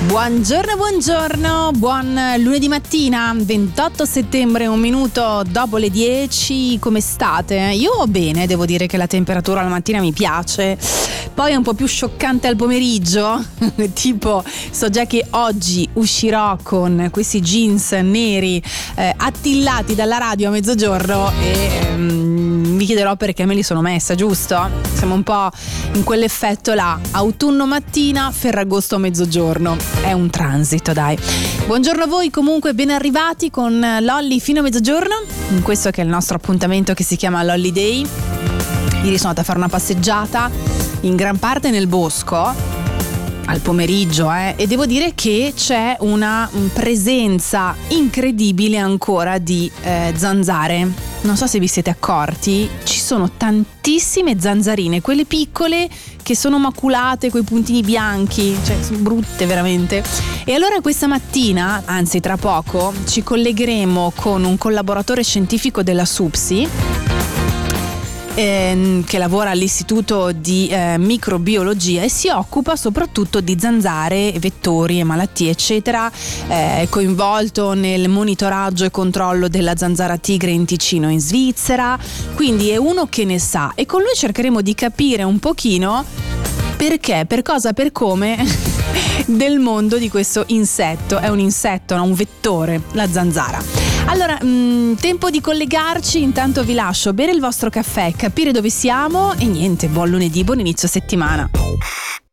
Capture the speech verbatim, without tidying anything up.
Buongiorno, buongiorno, buon lunedì mattina, ventotto settembre, un minuto dopo le dieci, come state? Io bene, devo dire che la temperatura la mattina mi piace, poi è un po' più scioccante al pomeriggio, tipo so già che oggi uscirò con questi jeans neri eh, attillati dalla radio a mezzogiorno e ehm, vi chiederò perché me li sono messa, giusto? Siamo un po' in quell'effetto là, autunno mattina, Ferragosto mezzogiorno. È un transito, dai. Buongiorno a voi, comunque ben arrivati con Lolli fino a mezzogiorno, in questo che è il nostro appuntamento che si chiama Lolli Day. Ieri sono andata a fare una passeggiata in gran parte nel bosco al pomeriggio eh, e devo dire che c'è una presenza incredibile ancora di eh, zanzare. Non so se vi siete accorti, ci sono tantissime zanzarine, quelle piccole che sono maculate coi puntini bianchi, cioè sono brutte veramente. E allora questa mattina, anzi tra poco, ci collegheremo con un collaboratore scientifico della SUPSI ehm, che lavora all'Istituto di eh, Microbiologia e si occupa soprattutto di zanzare, vettori e malattie eccetera, è coinvolto nel monitoraggio e controllo della zanzara tigre in Ticino in Svizzera, quindi è uno che ne sa e con lui cercheremo di capire un pochino perché, per cosa, per come del mondo di questo insetto. È un insetto, no? Un vettore, la zanzara. Allora, mh, tempo di collegarci, intanto vi lascio bere il vostro caffè, capire dove siamo e niente, buon lunedì, buon inizio settimana.